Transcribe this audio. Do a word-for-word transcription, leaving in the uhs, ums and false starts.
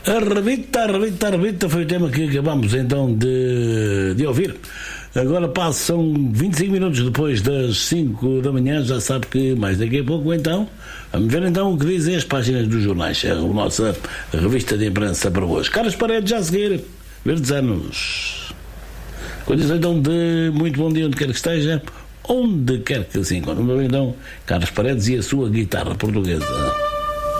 Arrebita, arrebita, arrebita foi o tema que acabamos então de, de ouvir. Agora passam vinte e cinco minutos depois das cinco da manhã, já sabe que mais daqui a pouco então, vamos ver então o que dizem as páginas dos jornais, a nossa revista de imprensa para hoje. Carlos Paredes já a seguir, verdes anos. Condição então de muito bom dia onde quer que esteja, onde quer que se encontre. Vamos ver então Carlos Paredes e a sua guitarra portuguesa.